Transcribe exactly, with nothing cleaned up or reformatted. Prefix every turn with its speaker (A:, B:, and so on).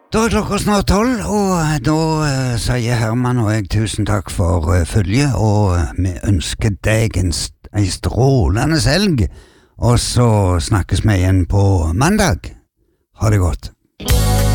A: Da er klokka snart tolv, og da eh, sier Herman og jeg tusen takk for eh, følge, og eh, vi ønsker deg en, st en strålende helg, og så snakkes vi igjen på mandag. Ha det godt.